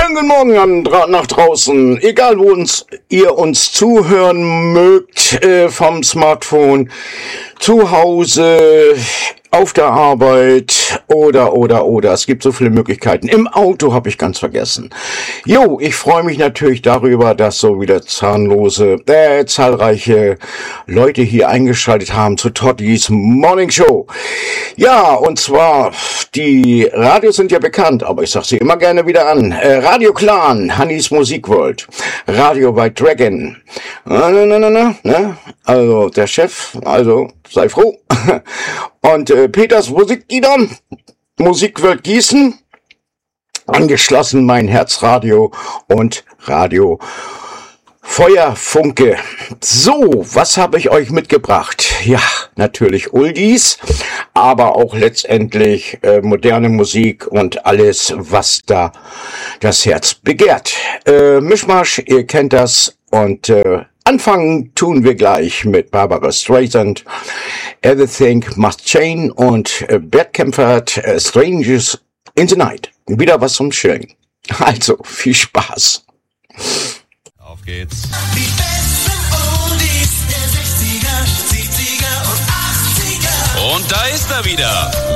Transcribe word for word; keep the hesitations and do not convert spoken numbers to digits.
Schönen guten Morgen an, dra- nach draußen, egal wo uns, ihr uns zuhören mögt, äh, vom Smartphone, zu Hause, auf der Arbeit oder, oder, oder. Es gibt so viele Möglichkeiten. Im Auto habe ich ganz vergessen. Jo, ich freue mich natürlich darüber, dass so wieder zahnlose, äh, zahlreiche Leute hier eingeschaltet haben zu Tottis Morning Show. Ja, und zwar, die Radios sind ja bekannt, aber ich sag sie immer gerne wieder an. Äh, Radio Clan, Hannis Musikworld, Radio by Dragon. Na, na, na, na, na, ne? Also der Chef, also sei froh. Und äh, Peters Musiklieder, Musikwelt Gießen, angeschlossen mein Herzradio und Radio Feuerfunke. So, was habe ich euch mitgebracht? Ja, natürlich Oldies, aber auch letztendlich äh, moderne Musik und alles, was da das Herz begehrt. Äh, Mischmasch, ihr kennt das und äh, anfangen tun wir gleich mit Barbara Streisand, Everything Must Change und äh, Bert Kaempfert, äh, Strangers in the Night. Wieder was zum Chillen. Also, viel Spaß. Auf geht's. Die besten Oldies der sechziger, siebziger und achtziger. Und da ist er wieder.